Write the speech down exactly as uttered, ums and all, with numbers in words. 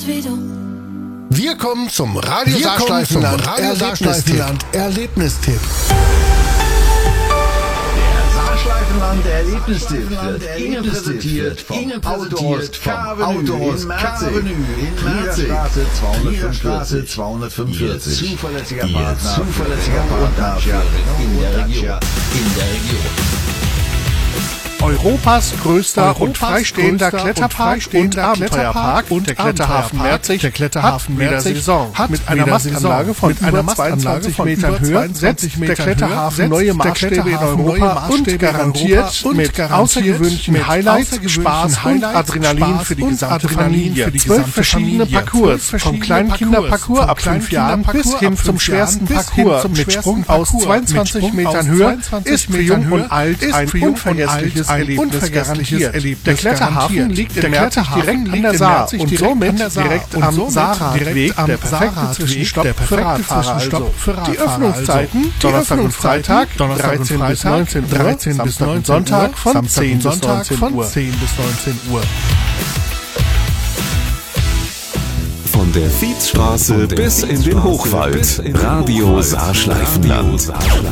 ist wie du. Wir kommen zum Radio Wir kommen zum Saarschleifenland Radio Saarschleifenland Erlebnistipp. Saarschleifenland Erlebnistipp wird Ihnen präsentiert vom Autohorst vom Autohorst Avenue in Merzig. Straße zweihundertfünfundvierzig. Ihr zuverlässiger Partner, zuverlässiger Partner in der Region. In der Region. Europas größter Europas und freistehender größter Kletterpark und freistehender und Abenteuerpark und der Kletterhafen Abenteuerpark Merzig, der Kletterhafen hat wieder Merzig Saison. hat Mit einer wieder Mastanlage Saison. von Mit über einer Mastanlage zweiundzwanzig von Metern über Höhe zweiundzwanzig setzt der Metern Kletterhafen Höhe, neue setzt der Maßstäbe in Kletterhafen Europa neue Maßstäbe und in garantiert Europa und mit garantiert außergewöhnlichen mit Highlights, außergewöhnlichen Spaß und Highlights, Adrenalin Spaß für die und gesamte Adrenalin Familie. für die Zwölf gesamte verschiedene Familie. Parcours, Zwölf vom verschiedene Kleinkinderparcours Parcours, ab vom fünf Jahren Kleinkinderparcours bis hin ab zum fünf Jahren schwersten bis hin Parcours zum mit schwersten Sprung aus Parcours zweiundzwanzig mit Sprung Metern aus Höhe zweiundzwanzig ist für Metern Jung Höhe und Alt ist ein für Jung und unvergessliches Alt ein Erlebnis unvergessliches garantiert. Erlebnis Der Kletterhafen garantiert. liegt in Der Merzig Kletterhafen direkt an liegt der in Saar Merzig und direkt somit an der Saar direkt und am somit Saarradweg, direkt am der perfekte Saarradweg, Zwischenstopp der für perfekte Radfahrer Zwischenstopp also. für Die Radfahrer Öffnungszeiten, also. Donnerstag und Freitag, Donnerstag und dreizehn bis Freitag, neunzehn Uhr, dreizehn bis Samstag und neunzehn Sonntag Uhr, von Samstag zehn und bis Sonntag neunzehn von Uhr. zehn bis neunzehn Uhr. Von der Viehstraße bis in den Hochwald. Radio Saarschleifenland.